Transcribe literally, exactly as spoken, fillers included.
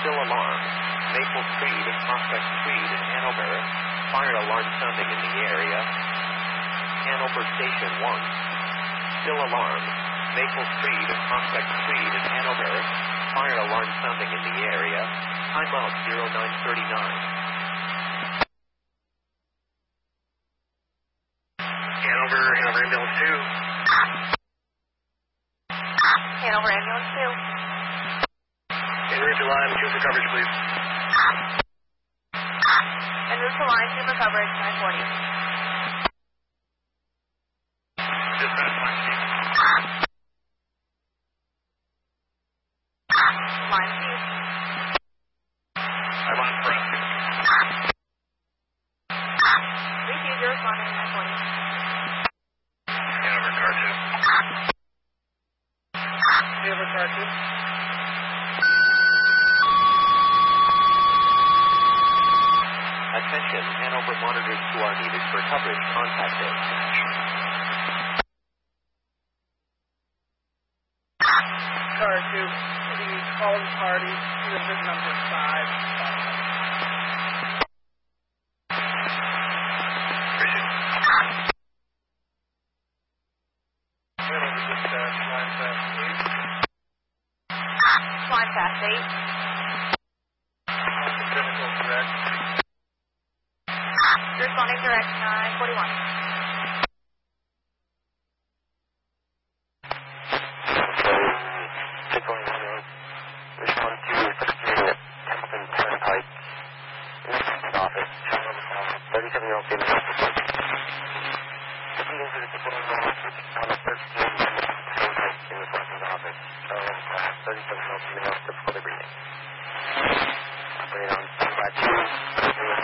Still alarm. Maple Street, Prospect Street in Hanover. Fire alarm sounding in the area. Hanover Station one. Still alarm. Maple Street, Prospect Street in Hanover. Fire alarm sounding in the area. Time out zero nine thirty-nine. Hanover, Hanover Ambulance two. Hanover Ambulance two. En route to line, two for coverage, please. En route to line, two for coverage, nine forty. Dispatch line two. Line two. I line press. three two zero responding, nine forty. Hanover car two. Hanover car two. Attention, Hanover monitors who are needed for coverage. Contact us. Car two, the calling party, unit number five. Appreciate it. Hanover dispatch, line fast eight. Line fast eight. Technical direct. Responding direct, nine forty-one. Respond to Secretary at Templeton Turnpike in the Templeton office. thirty-seven-year-old female officer. Attending to the Templeton office on a thirteen Turnpike in the Templeton office. thirty-seven-year-old female difficulty breathing.